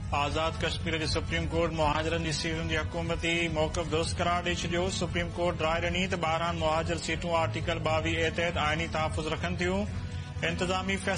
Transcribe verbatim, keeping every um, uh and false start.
आज़ाद कश्मीर जे supreme court मुहाजिरनि जी सीटुनि जी हुकूमती मौक़िफ़ दुरुस्त करार ॾेई छॾियो। सुप्रीम कोर्ट राय ॾिनी त ॿारहं मुहाजिर सीटूं आर्टिकल ॿावीह ए तहत आइनी तहफ़ुज़ रखनि थियूं। इंतज़ामी